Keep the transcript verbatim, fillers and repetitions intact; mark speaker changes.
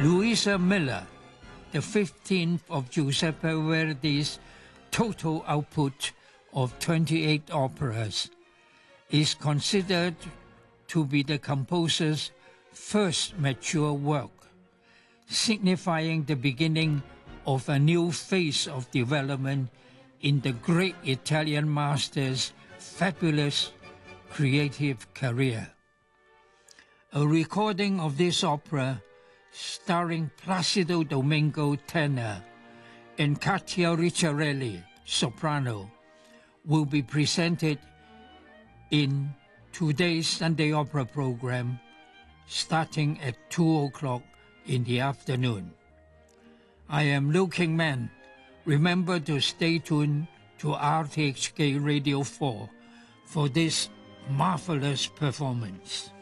Speaker 1: Luisa Miller, the fifteenth of Giuseppe Verdi's total output of twenty-eight operas, is considered to be the composer's first mature work, signifying the beginning of a new phase of development in the great Italian master's fabulous creative career. A recording of this opera, starring Placido Domingo tenor and Katia Ricciarelli soprano, will be presented in today's Sunday Opera program starting at two o'clock in the afternoon. I am Liu King Man. Remember to stay tuned to R T H K Radio four for this marvelous performance.